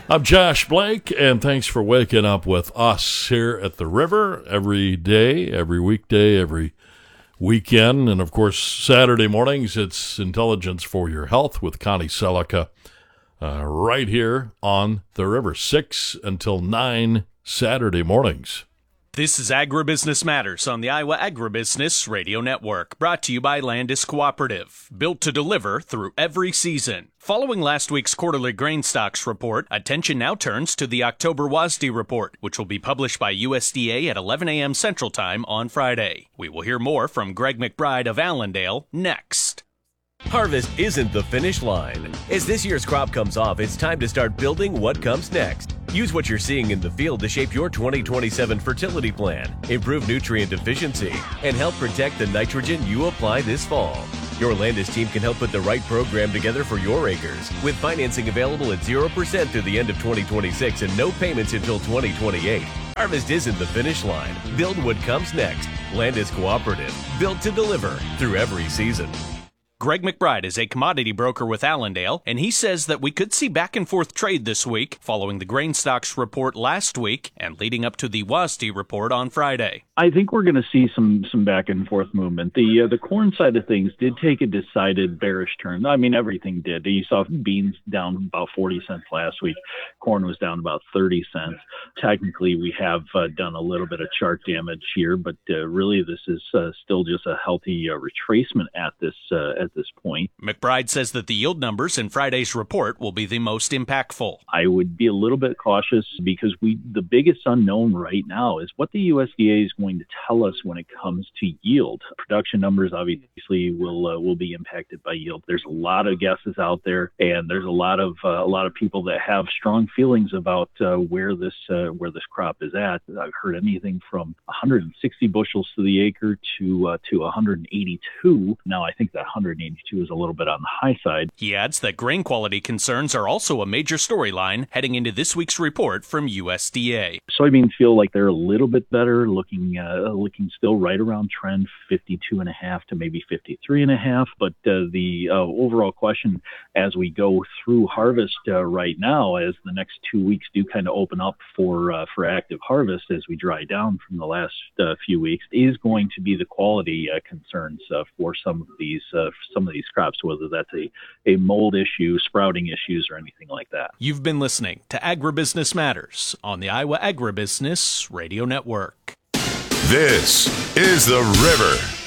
I'm Josh Blake, and thanks for waking up with us here at the River every day, every weekday, every weekend. And, of course, Saturday mornings, it's Intelligence for Your Health with Connie Selica right here on the River, 6 until 9 Saturday mornings. This is Agribusiness Matters on the Iowa Agribusiness Radio Network, brought to you by Landis Cooperative, built to deliver through every season. Following last week's quarterly grain stocks report, attention now turns to the October WASDE report, which will be published by USDA at 11 a.m. Central Time on Friday. We will hear more from Greg McBride of Allendale next. Harvest isn't the finish line. As this year's crop comes off, it's time to start building what comes next. Use what you're seeing in the field to shape your 2027 fertility plan, improve nutrient efficiency, and help protect the nitrogen you apply this fall. Your Landis team can help put the right program together for your acres, with financing available at 0% through the end of 2026 and no payments until 2028. Harvest isn't the finish line. Build what comes next. Landis Cooperative, built to deliver through every season. Greg McBride is a commodity broker with Allendale, and he says that we could see back-and-forth trade this week following the grain stocks report last week and leading up to the WASDE report on Friday. I think we're going to see some back-and-forth movement. The corn side of things did take a decided bearish turn. I mean, everything did. You saw beans down about 40 cents last week. Corn was down about 30 cents. Technically, we have done a little bit of chart damage here, but really this is still just a healthy retracement at this point. McBride says that the yield numbers in Friday's report will be the most impactful. I would be a little bit cautious because the biggest unknown right now is what the USDA is going to tell us when it comes to yield. Production numbers obviously will be impacted by yield. There's a lot of guesses out there, and there's a lot of people that have strong feelings about where this crop is at. I've heard anything from 160 bushels to the acre to 182. Now I think that 182 is a little bit on the high side. He adds that grain quality concerns are also a major storyline heading into this week's report from USDA. Soybeans feel like they're a little bit better, looking still right around trend, 52.5 to maybe 53.5. But the overall question as we go through harvest right now, as the next 2 weeks do kind of open up for active harvest as we dry down from the last few weeks, is going to be the quality concerns for some of these crops, whether that's a mold issue, sprouting issues, or anything like that. You've been listening to Agribusiness Matters on the Iowa Agribusiness Radio Network. This is The River.